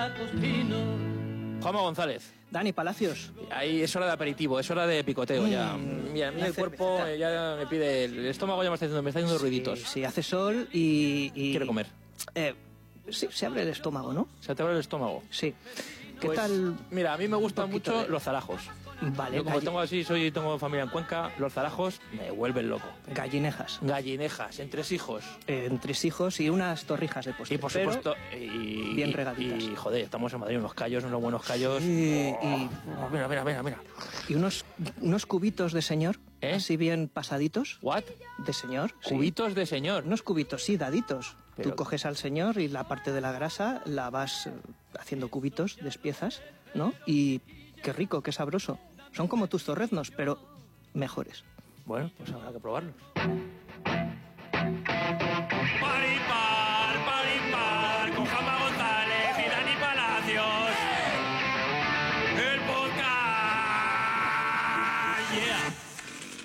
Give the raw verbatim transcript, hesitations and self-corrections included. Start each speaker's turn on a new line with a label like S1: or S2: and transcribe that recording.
S1: platos finos.
S2: Juanma González.
S3: Dani Palacios.
S2: Ahí es hora de aperitivo, es hora de picoteo
S3: Mm,
S2: ya. Mira, a mí
S3: una
S2: el cuerpo
S3: cervecita.
S2: eh, ya me pide, el estómago ya me está haciendo, me está haciendo
S3: Sí,
S2: ruiditos.
S3: sí, hace sol y... y
S2: Quiero comer.
S3: Eh, sí, se abre el estómago, ¿no?
S2: Se te abre el estómago.
S3: Sí. ¿Qué
S2: Pues,
S3: tal?
S2: Mira, a mí me gustan
S3: Un poquito
S2: mucho
S3: de-
S2: los zarajos.
S3: Vale,
S2: Yo como
S3: galli-
S2: tengo así, soy tengo familia en Cuenca, los zarajos me vuelven loco.
S3: gallinejas.
S2: Gallinejas, entresijos.
S3: Eh, en tres hijos y unas torrijas de postre.
S2: Y por
S3: pero-
S2: supuesto, y,
S3: bien
S2: y-
S3: regaditas.
S2: Y joder, estamos en Madrid, unos callos, unos buenos callos.
S3: Sí,
S2: Oh, mira, mira, mira, mira.
S3: y unos, unos cubitos de señor,
S2: ¿Eh?
S3: así bien pasaditos.
S2: ¿What?
S3: De señor. sí.
S2: Cubitos de señor.
S3: Unos cubitos, sí, daditos.
S2: Pero-
S3: Tú coges al señor y la parte de la grasa la vas eh, haciendo cubitos, despiezas, ¿no? Y qué rico, qué sabroso. Son como tus torreznos, pero mejores.
S2: Bueno, pues habrá que probarlos.
S4: Paripal, paripal, con Juanma González y Dani Palacios. El podcast. Yeah.